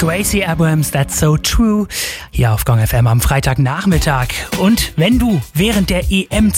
Gracie Abrams, That's So True, hier auf Gong FM am Freitagnachmittag. Und wenn du während der EM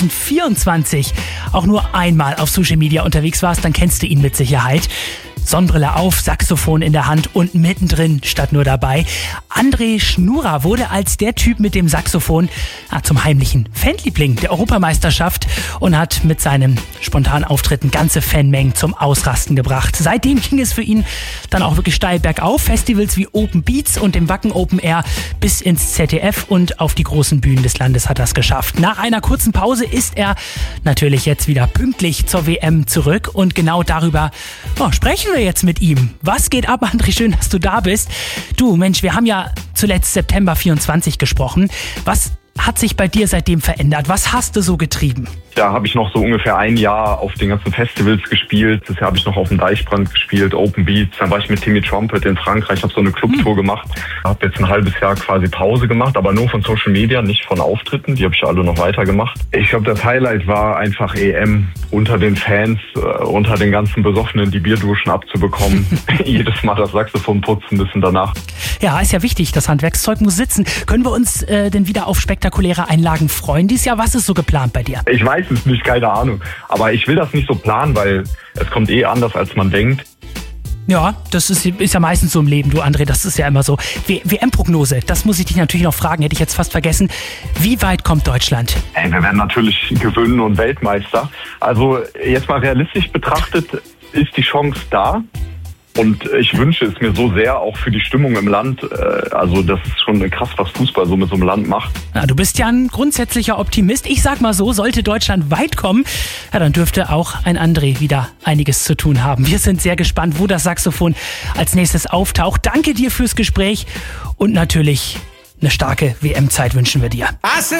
2024 auch nur einmal auf Social Media unterwegs warst, dann kennst du ihn mit Sicherheit. Sonnenbrille auf, Saxophon in der Hand und mittendrin statt nur dabei. André Schnura wurde als der Typ mit dem Saxophon zum heimlichen Fanliebling der Europameisterschaft und hat mit seinen spontanen Auftritten ganze Fanmengen zum Ausrasten gebracht. Seitdem ging es für ihn dann auch wirklich steil bergauf. Festivals wie Open Beats und dem Wacken Open Air bis ins ZDF und auf die großen Bühnen des Landes hat er es geschafft. Nach einer kurzen Pause ist er natürlich jetzt wieder pünktlich zur WM zurück und genau darüber sprechen wir jetzt mit ihm. Was geht ab, André? Schön, dass du da bist. Du, Mensch, wir haben ja zuletzt September 24 gesprochen. Was hat sich bei dir seitdem verändert? Was hast du so getrieben? Da habe ich noch so ungefähr ein Jahr auf den ganzen Festivals gespielt. Das Jahr habe ich noch auf dem Deichbrand gespielt, Open Beats. Dann war ich mit Timmy Trumpet in Frankreich, habe so eine Clubtour gemacht. Habe jetzt ein halbes Jahr quasi Pause gemacht, aber nur von Social Media, nicht von Auftritten. Die habe ich alle noch weiter gemacht. Ich glaube, das Highlight war einfach EM unter den Fans, unter den ganzen Besoffenen die Bierduschen abzubekommen. Jedes Mal das Saxophon putzen müssen danach. Ja, ist ja wichtig, das Handwerkszeug muss sitzen. Können wir uns denn wieder auf spektakuläre Einlagen freuen dieses Jahr? Was ist so geplant bei dir? Ich weiß es nicht, keine Ahnung. Aber ich will das nicht so planen, weil es kommt anders, als man denkt. Ja, das ist ja meistens so im Leben, du André, das ist ja immer so. WM-Prognose, das muss ich dich natürlich noch fragen, hätte ich jetzt fast vergessen. Wie weit kommt Deutschland? Wir werden natürlich gewinnen und Weltmeister. Also jetzt mal realistisch betrachtet ist die Chance da. Und ich wünsche es mir so sehr, auch für die Stimmung im Land. Also das ist schon krass, was Fußball so mit so einem Land macht. Na, du bist ja ein grundsätzlicher Optimist. Ich sag mal so, sollte Deutschland weit kommen, ja, dann dürfte auch ein André wieder einiges zu tun haben. Wir sind sehr gespannt, wo das Saxophon als nächstes auftaucht. Danke dir fürs Gespräch und natürlich eine starke WM-Zeit wünschen wir dir.